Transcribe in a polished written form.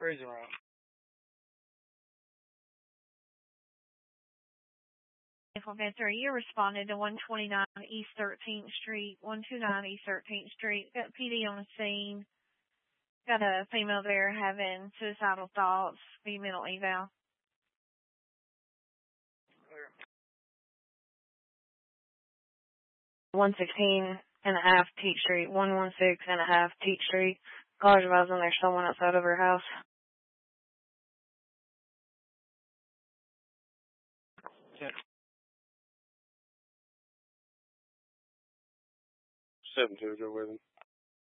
Freezing room. You responded to 129 East 13th Street, 129 East 13th Street. Got PD on the scene. Got a female there having suicidal thoughts. Be mental eval. Clear. 116.5 Teach Street, 116.5 Teach Street. Caller's advising there's someone outside of her house. Yeah. 7-2, go with him.